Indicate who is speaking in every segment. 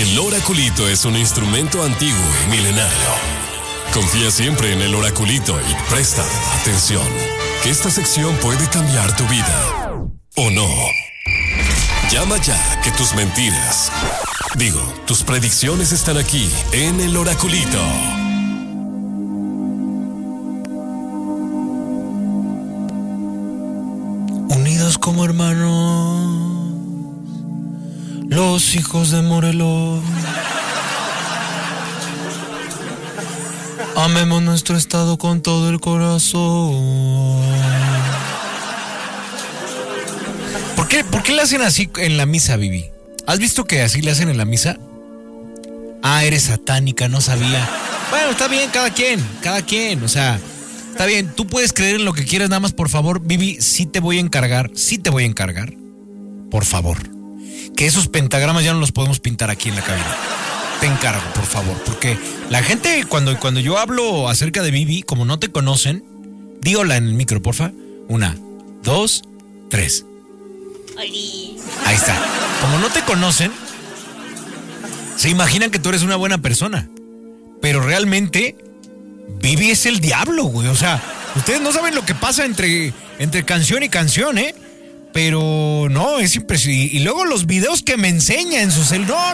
Speaker 1: El oraculito es un instrumento antiguo y milenario. Confía siempre en el oraculito y presta atención, que esta sección puede cambiar tu vida. ¿O no? Llama ya, que tus mentiras, tus predicciones están aquí en el oraculito.
Speaker 2: Unidos como hermanos, los hijos de Morelos. Amemos nuestro estado con todo el corazón. ¿Por qué le hacen así en la misa, Vivi? ¿Has visto que así le hacen en la misa? Ah, eres satánica, no sabía. Bueno, está bien, cada quien, o sea, está bien, tú puedes creer en lo que quieras, nada más, por favor, Vivi, sí te voy a encargar, por favor, que esos pentagramas ya no los podemos pintar aquí en la cabina. Te encargo, por favor, porque la gente, cuando yo hablo acerca de Vivi, como no te conocen, dígola en el micro, porfa. 1, 2, 3.
Speaker 3: Oli.
Speaker 2: Ahí está. Como no te conocen, se imaginan que tú eres una buena persona, pero realmente Vivi es el diablo, güey. O sea, ustedes no saben lo que pasa entre canción y canción, ¿eh? Pero no, es impresionante. Y luego los videos que me enseña en su celular.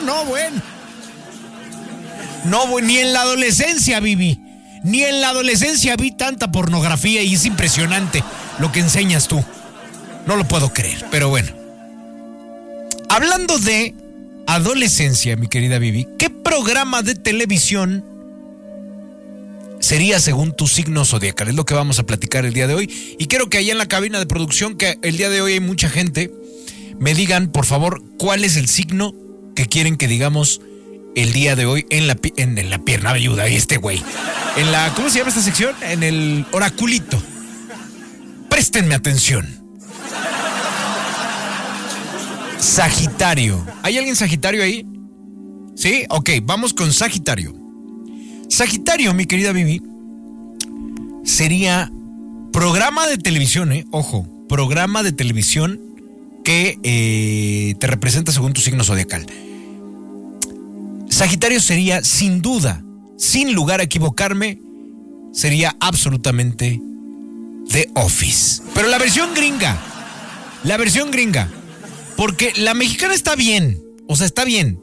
Speaker 2: No, ni en la adolescencia, Vivi. Ni en la adolescencia vi tanta pornografía y es impresionante lo que enseñas tú. No lo puedo creer, pero bueno. Hablando de adolescencia, mi querida Vivi, ¿qué programa de televisión sería según tu signo zodiacal? Es lo que vamos a platicar el día de hoy. Y quiero que allá en la cabina de producción, que el día de hoy hay mucha gente, me digan, por favor, cuál es el signo que quieren que digamos el día de hoy en la pierna velluda. Este güey. ¿Cómo se llama esta sección? En el oraculito. Préstenme atención. Sagitario. ¿Hay alguien Sagitario ahí? ¿Sí? Ok, vamos con Sagitario. Sagitario, mi querida Vivi, sería programa de televisión, ojo, programa de televisión que te representa según tu signo zodiacal. Sagitario sería, sin duda, sin lugar a equivocarme, sería absolutamente The Office. Pero la versión gringa, porque la mexicana está bien, o sea, está bien.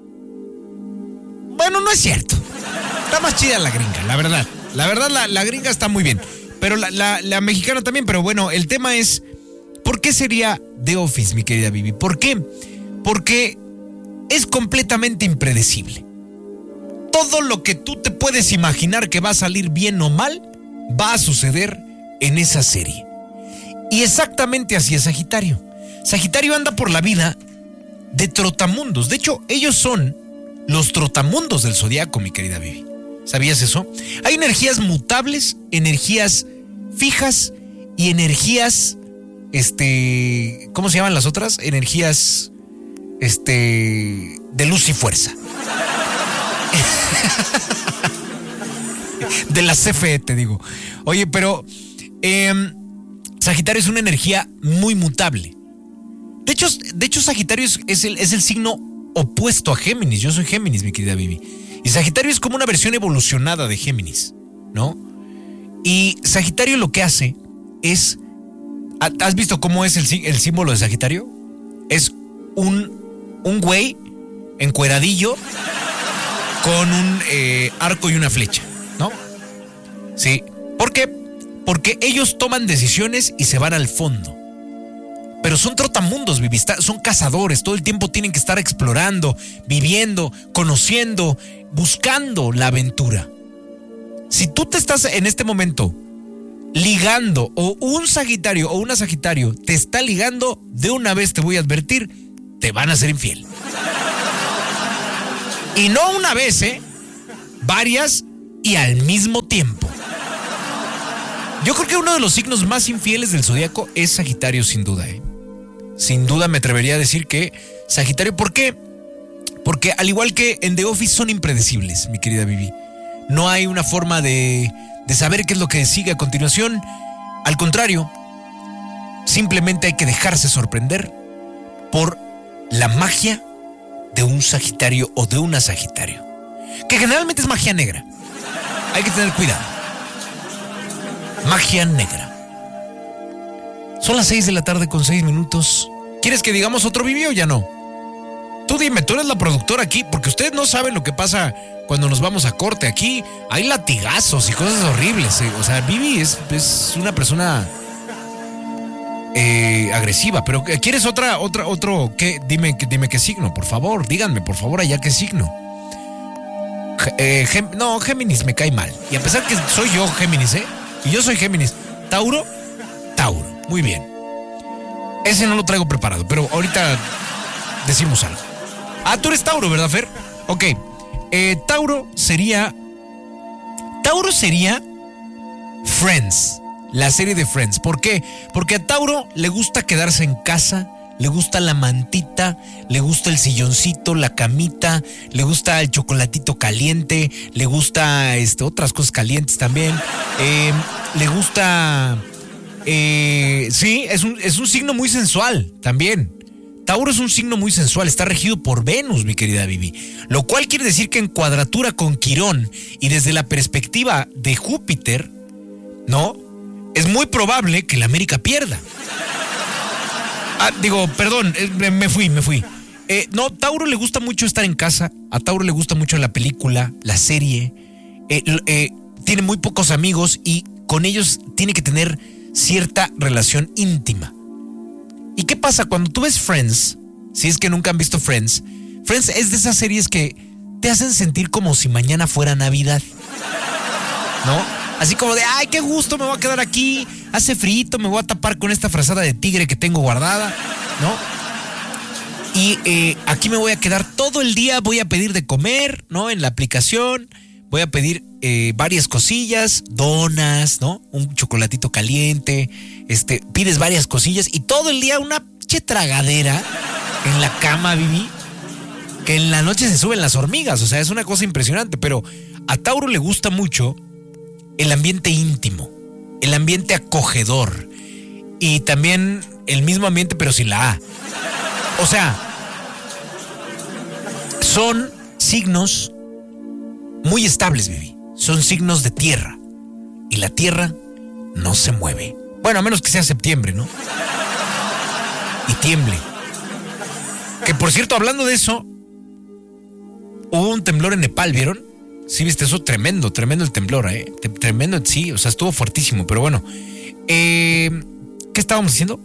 Speaker 2: Bueno, no es cierto. Está más chida la gringa, la verdad. La gringa está muy bien. Pero la mexicana también. Pero bueno, el tema es, ¿por qué sería The Office, mi querida Vivi? ¿Por qué? Porque es completamente impredecible. Todo lo que tú te puedes imaginar que va a salir bien o mal, va a suceder en esa serie. Y exactamente así es Sagitario. Sagitario anda por la vida de trotamundos. De hecho, ellos son los trotamundos del zodiaco, mi querida Vivi. ¿Sabías eso? Hay energías mutables, energías fijas y energías, ¿cómo se llaman las otras? Energías, de luz y fuerza. De la CFE, te digo. Oye, pero Sagitario es una energía muy mutable. De hecho, Sagitario es el signo opuesto a Géminis. Yo soy Géminis, mi querida Vivi. Y Sagitario es como una versión evolucionada de Géminis, ¿no? Y Sagitario lo que hace es... ¿Has visto cómo es el símbolo de Sagitario? Es un güey encueradillo con un arco y una flecha, ¿no? Sí. ¿Por qué? Porque ellos toman decisiones y se van al fondo. Pero son trotamundos, Vivi, son cazadores, todo el tiempo tienen que estar explorando, viviendo, conociendo, buscando la aventura. Si tú te estás en este momento ligando, o un Sagitario o una Sagitario te está ligando, de una vez te voy a advertir, te van a ser infiel. Y no una vez, varias y al mismo tiempo. Yo creo que uno de los signos más infieles del zodiaco es Sagitario, sin duda, Sin duda me atrevería a decir que Sagitario, ¿por qué? Porque al igual que en The Office son impredecibles, mi querida Vivi. No hay una forma de saber qué es lo que sigue a continuación. Al contrario, simplemente hay que dejarse sorprender por la magia de un Sagitario o de una Sagitario, que generalmente es magia negra. Hay que tener cuidado. Magia negra. Son las 6:06 p.m. ¿Quieres que digamos otro Vivi o ya no? Tú dime, tú eres la productora aquí, porque ustedes no saben lo que pasa cuando nos vamos a corte. Aquí hay latigazos y cosas horribles. O sea, Vivi es una persona agresiva. Pero ¿quieres otro? ¿Qué? Dime qué signo, por favor. Díganme, por favor, allá qué signo. No, Géminis me cae mal. Y a pesar que soy yo Géminis, y yo soy Géminis. Tauro. Muy bien. Ese no lo traigo preparado, pero ahorita decimos algo. Ah, tú eres Tauro, ¿verdad, Fer? Ok. Tauro sería Friends, la serie de Friends. ¿Por qué? Porque a Tauro le gusta quedarse en casa, le gusta la mantita, le gusta el silloncito, la camita, le gusta el chocolatito caliente, le gusta otras cosas calientes también. Le gusta... sí, es un signo muy sensual también. Tauro es un signo muy sensual, está regido por Venus, mi querida Vivi. Lo cual quiere decir que en cuadratura con Quirón y desde la perspectiva de Júpiter, ¿no? Es muy probable que la América pierda. Perdón, me fui. No, Tauro le gusta mucho estar en casa, a Tauro le gusta mucho la película, la serie, tiene muy pocos amigos y con ellos tiene que tener cierta relación íntima. ¿Y qué pasa cuando tú ves Friends? Si es que nunca han visto Friends es de esas series que te hacen sentir como si mañana fuera Navidad, ¿no? Así como de, ay, qué gusto, me voy a quedar aquí, hace frito, me voy a tapar con esta frazada de tigre que tengo guardada, ¿no? Y aquí me voy a quedar todo el día, voy a pedir de comer, ¿no? En la aplicación, voy a pedir varias cosillas, donas, ¿no? Un chocolatito caliente, pides varias cosillas y todo el día una tragadera en la cama, Vivi, que en la noche se suben las hormigas, o sea, es una cosa impresionante, pero a Tauro le gusta mucho el ambiente íntimo, el ambiente acogedor y también el mismo ambiente pero sin la A. O sea, son signos muy estables, Vivi. Son signos de tierra. Y la tierra no se mueve. Bueno, a menos que sea septiembre, ¿no? Y tiemble. Que por cierto, hablando de eso, hubo un temblor en Nepal, ¿vieron? Sí, viste eso, tremendo el temblor, tremendo, sí, o sea, estuvo fuertísimo, pero bueno. ¿Qué estábamos diciendo?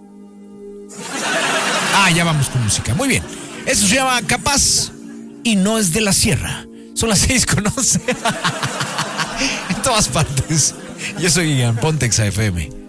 Speaker 2: Ya vamos con música, muy bien. Eso se llama Capaz y no es de la Sierra. Son las 6:11. En todas partes. Yo soy Ian, ponte Exa FM.